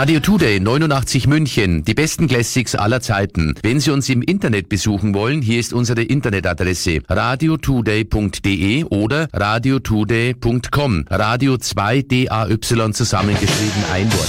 Radio Today 89 München, die besten Classics aller Zeiten. Wenn Sie uns im Internet besuchen wollen, hier ist unsere Internetadresse radiotoday.de oder radiotoday.com. Radio 2 DAY zusammengeschrieben, ein Wort.